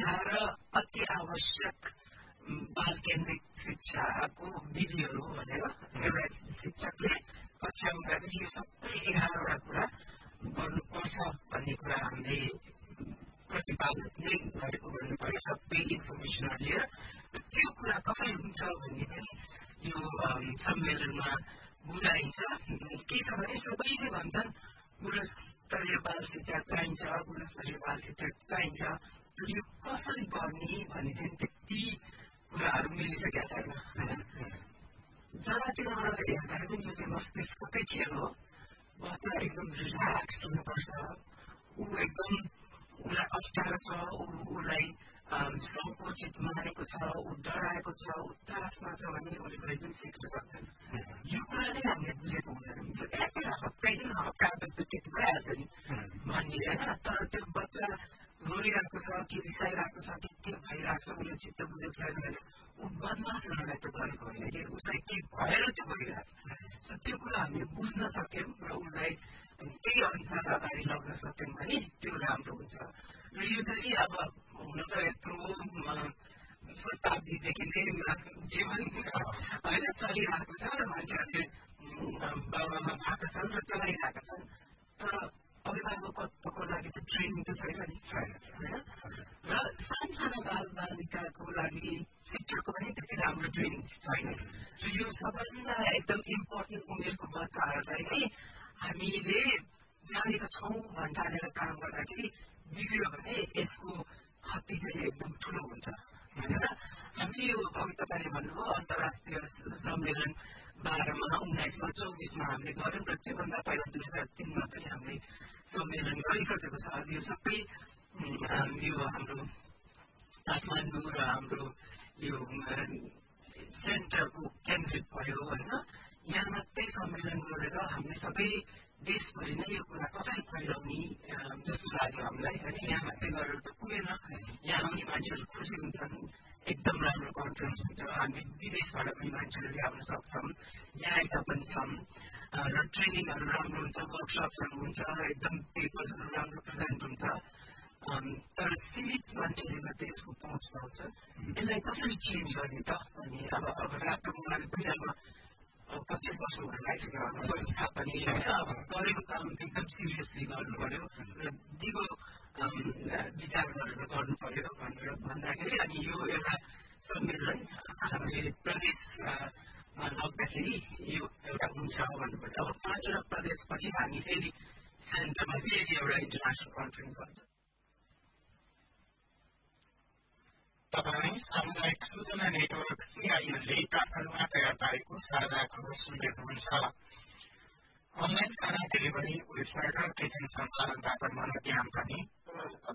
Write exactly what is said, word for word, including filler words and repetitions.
सुविधा र अति आवश्यक बाल केन्द्रित शिक्षाको विधिहरू भनेर एउटा शिक्षकले कक्षा हुँदाखेरि यो सबै एघारवटा कुरा गर्नुपर्छ भन्ने कुरा हामीले प्रतिपादन नै गरेको गर्नु पर्यो सबै इन्फर्मेसनहरू लिएर र त्यो कुरा कसरी हुन्छ भन्ने पनि यो सम्मेलनमा बुझाइन्छ। के छ भने सबैले भन्छन् गुणस्तरीय बाल शिक्षा चाहिन्छ गुणस्तरीय बाल शिक्षा चाहिन्छ तर यो कसरी गर्ने भन्ने चाहिँ त्यति कुराहरू मिलिसकेका छैन होइन। जतातिरबाट हेर्दाखेरि पनि यो चाहिँ मस्तिष्ककै खेल हो। बच्चा एकदम रिल्याक्स हुनुपर्छ, ऊ एकदम उसलाई अप्ठ्यारो छ, उसलाई सङ्कोचित मानेको छ, ऊ डराएको छ, ऊ त्रासमा छ भने उसले कहिले पनि सिक्न सक्दैन। यो कुरा नै हामीले बुझेको हुँदैन। यो एक्लै हप्काइदिन हप्काए जस्तो ठिक भइहाल्छ नि भन्ने होइन। तर त्यो बच्चा रोइरहेको छ कि रिसाइरहेको छ कि के भइरहेको छ उसले चित्त बुझेको छैन भने ऊ बदमास हुनलाई त गरेको होइन कि उसलाई के भएर त्यो भइरहेको छ। त्यो कुरा हामीले बुझ्न सक्यौँ र उसलाई त्यही अनुसार अगाडि लग्न सक्यौँ भने त्यो राम्रो हुन्छ। र यो चाहिँ अब हुन त यत्रो शताब्दीदेखि नै जीवन होइन चलिरहेको छ र मान्छेहरूले बाबामा भएको छन् र चलाइरहेका छन्। तर अभिभावकत्वको लागि त ट्रेनिङ त छैन नि होइन। र सानसानो बाल बालिकाको लागि शिक्षाको पनि त्यति राम्रो ट्रेनिङ छैन। र यो सबभन्दा एकदम इम्पोर्टेन्ट उमेरको बच्चाहरूलाई नै हामीले जानेका छौँ भन्टालेर काम गर्दाखेरि बिग्रियो भने यसको क्षति चाहिँ एकदम ठुलो हुन्छ भनेर हामीले यो अघि तपाईँले भन्नुभयो अन्तर्राष्ट्रिय सम्मेलन बाह्रमा उन्नाइसमा चौबिसमा हामीले गऱ्यौँ र त्योभन्दा पहिला दुई हजार तिनमा पनि हामीले सम्मेलन गरिसकेको छ। यो सबै यो हाम्रो काठमाडौँ र हाम्रो यो सेन्टरको केन्द्रित भयो होइन। यहाँ मात्रै सम्मेलन गरेर हामीले सबै देशभरि नै यो कुरा कसरी फैलाउने जस्तो लाग्यो हामीलाई होइन। यहाँ मात्रै गरेर त पुगेन, यहाँ आउने मान्छेहरू खुसी हुन्छन्, एकदम राम्रो कन्फरेन्स हुन्छ, हामी विदेशबाट पनि मान्छेहरू ल्याउन सक्छौँ, यहाँ आएका पनि छन् र ट्रेनिङहरू राम्रो हुन्छ, वर्कसप्सहरू हुन्छ, एकदम पेपर्सहरू राम्रो प्रेजेन्ट हुन्छ। तर सीमित मान्छेले मात्रै यसको पहुँच पाउँछ। यसलाई कसरी चेन्ज गर्ने त अनि अब अब रातो उहाँले पनि अब पच्चिस वर्ष हुन लागिसक्यो हाम्रो संस्था पनि होइन। अब गरेको काम एकदम सिरियसली गर्नु पर्यो र दिगो विचार गरेर गर्नु पर्यो भनेर भन्दाखेरि अनि यो एउटा सम्मेलन हामीले प्रदेशमा लग्दाखेरि यो एउटा हुन्छ भन्नुपर्छ। अब पाँचवटा प्रदेशपछि हामी फेरि सेन्टरमा फेरि एउटा इन्टरनेसनल कन्फरेन्स गर्छ। तपाईँ सामुदायिक सूचना नेटवर्क सिआइएलले काठमाडौँमा तयार पारेको साझा खबर सुन्दै हुनुहुन्छ। अनलाइन खाना डेलिभरी वेबसाइट र किचन सञ्चालनबाट मनोज्ञान पनि